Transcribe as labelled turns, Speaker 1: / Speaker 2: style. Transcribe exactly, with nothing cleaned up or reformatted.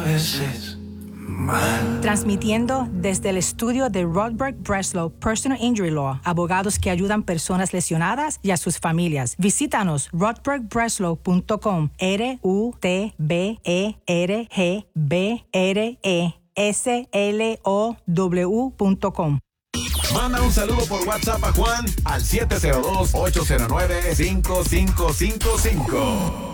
Speaker 1: veces mal.
Speaker 2: Transmitiendo desde el estudio de Rodberg Breslow Personal Injury Law, abogados que ayudan personas lesionadas y a sus familias. Visítanos rodberg breslow punto com, R U T B E R G B R E S L O W punto com.
Speaker 3: Manda un saludo por WhatsApp a Juan al siete cero dos, ocho cero nueve, cinco cinco cinco cinco.